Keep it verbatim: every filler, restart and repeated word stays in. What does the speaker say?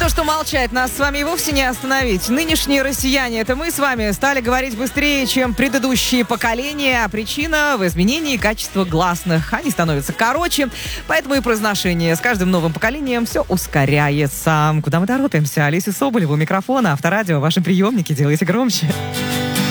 то, что молчать нас с вами и вовсе не остановить. Нынешние россияне, это мы с вами, стали говорить быстрее, чем предыдущие поколения. А причина в изменении качества гласных. Они становятся короче, поэтому и произношение с каждым новым поколением все ускоряется. Куда мы торопимся? Олеся Соболева у микрофона, Авторадио, ваши приемники, делайте громче.